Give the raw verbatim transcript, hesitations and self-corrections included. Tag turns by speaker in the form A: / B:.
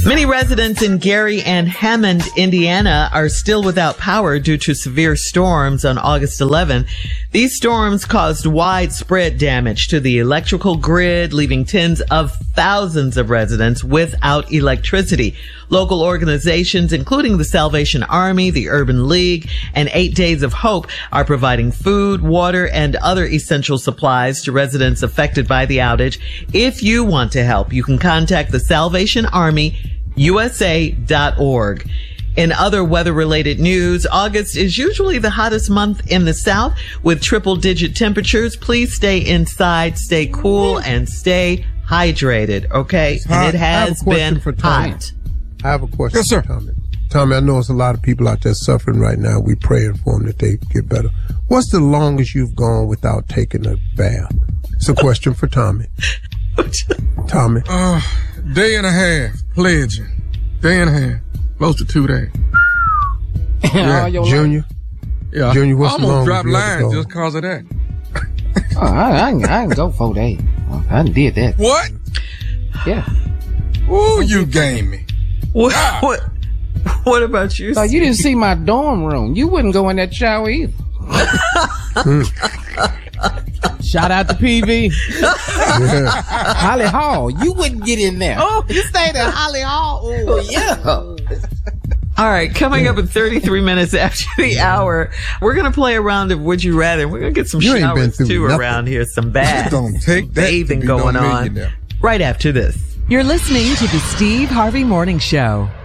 A: Many residents in Gary and Hammond, Indiana, are still without power due to severe storms on August eleventh. These storms caused widespread damage to the electrical grid, leaving tens of thousands of residents without electricity. Local organizations, including the Salvation Army, the Urban League, and Eight Days of Hope, are providing food, water, and other essential supplies to residents affected by the outage. If you want to help, you can contact the Salvation Army, U S A dot org. In other weather-related news, August is usually the hottest month in the South with triple-digit temperatures. Please stay inside, stay cool, and stay hydrated, okay? And it has been hot.
B: I have a question
C: yes, sir.
B: for Tommy. Tommy, I know there's a lot of people out there suffering right now. We're praying for them that they get better. What's the longest you've gone without taking a bath? It's a question for Tommy. Tommy.
C: Uh, day and a half, pledging. Day and a half. Close to two days.
B: Yeah, Junior?
C: Yeah.
B: Junior, what's
C: I'm
B: the
C: gonna
B: longest
C: drop
B: you ever
C: lines
B: gone?
C: just cause of that.
D: Oh, I, I, can- I can go four days. I done did that.
C: What?
D: Yeah.
C: Ooh, you game me.
A: What, what, what about you?
D: So you didn't see my dorm room. You wouldn't go in that shower either. Shout out to P V.
B: Yeah.
D: Holly Hall. You wouldn't get in there. Oh, you stayed at Holly Hall. Oh, yeah.
A: All right, coming up in thirty-three minutes after the hour, we're going to play a round of Would You Rather. We're going to get some
B: You ain't been
A: showers,
B: through
A: too,
B: nothing.
A: around here. Some baths,
C: Don't take
A: some
C: that to
A: bathing
C: be no
A: going on
C: millionaire.
A: right after this.
E: You're listening to the Steve Harvey Morning Show.